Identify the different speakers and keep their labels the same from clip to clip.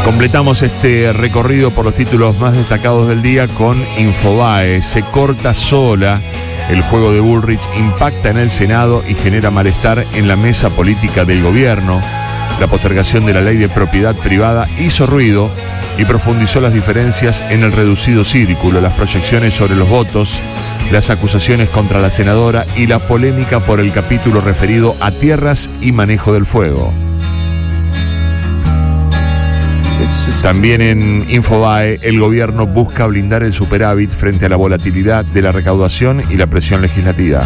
Speaker 1: Completamos este recorrido por los títulos más destacados del día con Infobae. Se corta sola. El juego de Bullrich impacta en el Senado y genera malestar en la mesa política del gobierno. La postergación de la ley de propiedad privada hizo ruido y profundizó las diferencias en el reducido círculo, las proyecciones sobre los votos, las acusaciones contra la senadora y la polémica por el capítulo referido a tierras y manejo del fuego. También en Infobae, el gobierno busca blindar el superávit frente a la volatilidad de la recaudación y la presión legislativa.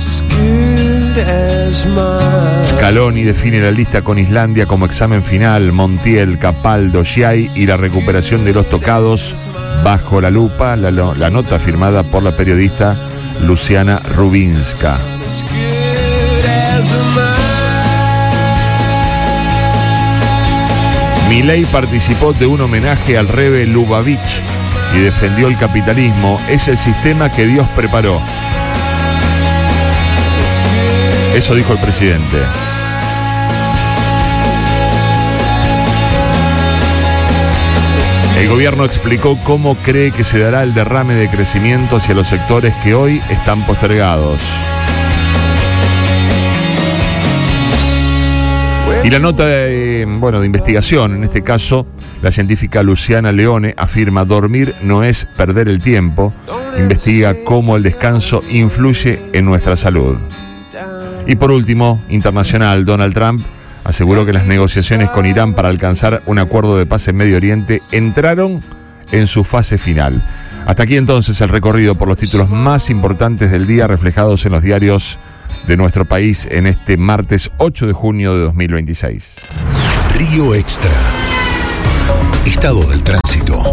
Speaker 1: Scaloni define la lista con Islandia como examen final, Montiel, Capaldo, Giai y la recuperación de los tocados bajo la lupa, la nota firmada por la periodista Luciana Rubinska. Milei participó de un homenaje al Rebe Lubavitch y defendió el capitalismo. Es el sistema que Dios preparó. Eso dijo el presidente. El gobierno explicó cómo cree que se dará el derrame de crecimiento hacia los sectores que hoy están postergados. Y la nota de investigación, en este caso, la científica Luciana Leone afirma: dormir no es perder el tiempo. Investiga cómo el descanso influye en nuestra salud. Y por último, internacional, Donald Trump aseguró que las negociaciones con Irán para alcanzar un acuerdo de paz en Medio Oriente entraron en su fase final. Hasta aquí entonces el recorrido por los títulos más importantes del día reflejados en los diarios de nuestro país en este martes 8 de junio de 2026.
Speaker 2: Río Extra. Estado del tránsito.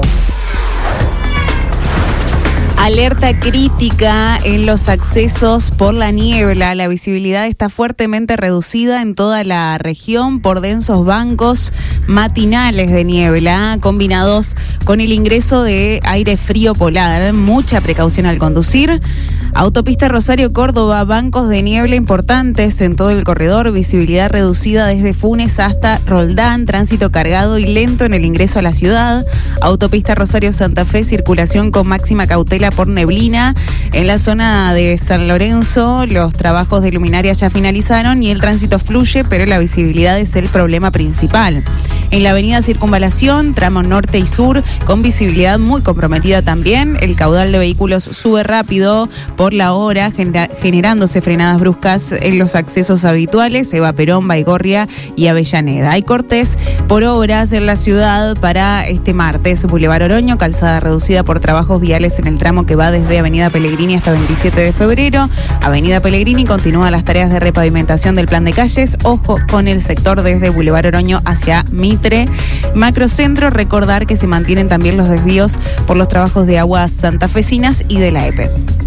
Speaker 3: Alerta crítica en los accesos por la niebla. La visibilidad está fuertemente reducida en toda la región por densos bancos matinales de niebla, combinados con el ingreso de aire frío polar. Mucha precaución al conducir. Autopista Rosario-Córdoba, bancos de niebla importantes en todo el corredor, visibilidad reducida desde Funes hasta Roldán, tránsito cargado y lento en el ingreso a la ciudad. Autopista Rosario-Santa Fe, circulación con máxima cautela por neblina. En la zona de San Lorenzo, los trabajos de luminarias ya finalizaron y el tránsito fluye, pero la visibilidad es el problema principal. En la avenida Circunvalación, tramo norte y sur, con visibilidad muy comprometida también. El caudal de vehículos sube rápido por la hora, generándose frenadas bruscas en los accesos habituales, Eva Perón, Baigorria y Avellaneda. Hay cortes por obras en la ciudad para este martes. Boulevard Oroño, calzada reducida por trabajos viales en el tramo que va desde Avenida Pellegrini hasta 27 de febrero. Avenida Pellegrini continúa las tareas de repavimentación del plan de calles. Ojo con el sector desde Boulevard Oroño hacia Mitre. Macrocentro, recordar que se mantienen también los desvíos por los trabajos de aguas santafesinas y de la EPE.